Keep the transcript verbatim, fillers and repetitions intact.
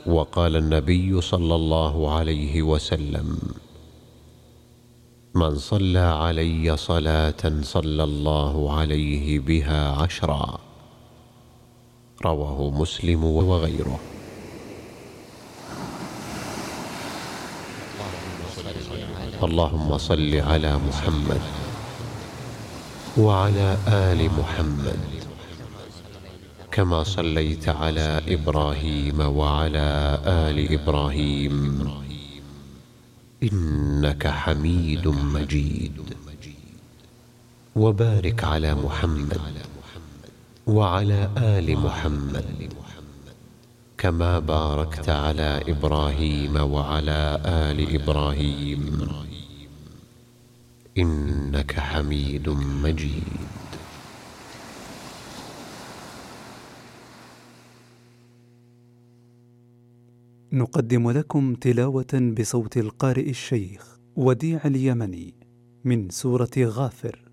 وقال النبي صلى الله عليه وسلم: من صلى علي صلاة صلى الله عليه بها عشرا. رواه مسلم وغيره. اللهم صل على محمد وعلى آل محمد كما صليت على إبراهيم وعلى آل إبراهيم إنك حميد مجيد. وبارك على محمد وعلى آل محمد كما باركت على إبراهيم وعلى آل إبراهيم إنك حميد مجيد. نقدم لكم تلاوة بصوت القارئ الشيخ وديع اليمني من سورة غافر.